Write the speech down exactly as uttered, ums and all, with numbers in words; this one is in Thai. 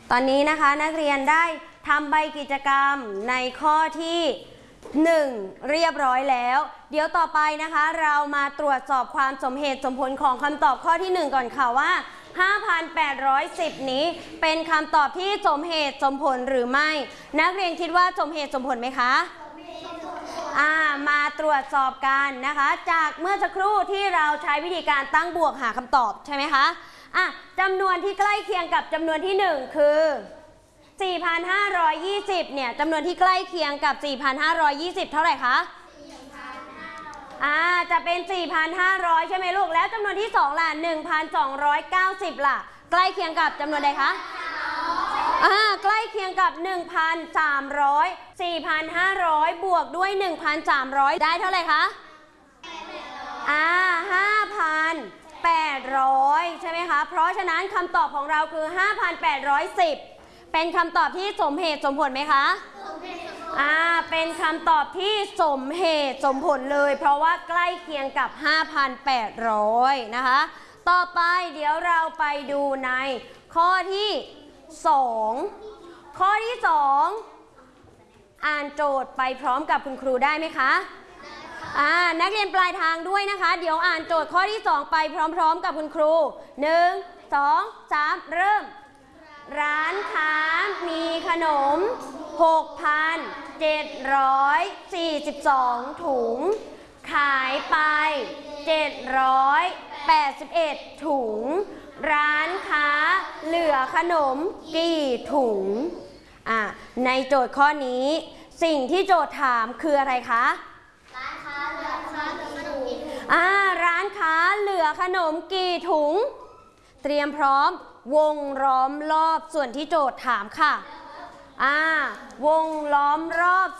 ตอนนี้นะคะนักเรียนได้ทำใบกิจกรรมในข้อที่หนึ่งเรียบร้อยแล้วเดี๋ยวต่อไปนะคะเรามาตรวจสอบความสมเหตุสมผลของคำตอบข้อที่หนึ่งก่อนค่ะว่า ห้าพันแปดร้อยสิบ นี้เป็นคำตอบที่สมเหตุสมผลหรือไม่นักเรียนคิดว่าสมเหตุสมผลไหมคะอ่ามาตรวจสอบกันนะคะจากเมื่อสักครู่ที่เราใช้วิธีการตั้งบวกหาคำตอบใช่ไหมคะอ่ะจำนวนที่ใกล้เคียงกับจำนวนที่หนึ่งคือ สี่พันห้าร้อยยี่สิบ เนี่ยจำนวนที่ใกล้เคียงกับ สี่พันห้าร้อยยี่สิบ เท่าไหร่คะอ่าจะเป็น สี่พันห้าร้อย ใช่ไหมลูกแล้วจำนวนที่สองล่ะ หนึ่งพันสองร้อยเก้าสิบ ล่ะใกล้เคียงกับจำนวนใดคะอ่าใกล้เคียงกับ หนึ่งพันสามร้อย สี่พันห้าร้อย บวกด้วย หนึ่งพันสามร้อย ได้เท่าไหร่คะอ่า ห้าพันแปดร้อย ใช่ไหมคะเพราะฉะนั้นคำตอบของเราคือ ห้าพันแปดร้อยสิบ เป็นคำตอบที่สมเหตุสมผลไหมคะอ่าเป็นคำตอบที่สมเหตุสมผลเลยเพราะว่าใกล้เคียงกับ ห้าพันแปดร้อย นะคะต่อไปเดี๋ยวเราไปดูในข้อที่สองข้อที่สองอ่านโจทย์ไปพร้อมกับคุณครูได้ไหมคะอ่านักเรียนปลายทางด้วยนะคะเดี๋ยวอ่านโจทย์ข้อที่สองไปพร้อมๆกับคุณครูหนึ่ง สอง สามเริ่มร้านค้ามีขนม หกพันเจ็ดร้อยสี่สิบสอง ถุงขายไปเจ็ดร้อยแปดสิบเอ็ด ถุงร้านค้าเหลือขนมกี่ถุงอ่ะในโจทย์ข้อนี้สิ่งที่โจทย์ถามคืออะไรคะร้านค้าเหลือขนมกี่ถุงอ่าร้านค้าเหลือขนมกี่ถุงเตรียมพร้อมวงล้อมรอบส่วนที่โจทย์ถามค่ะอ่าวงล้อมรอบ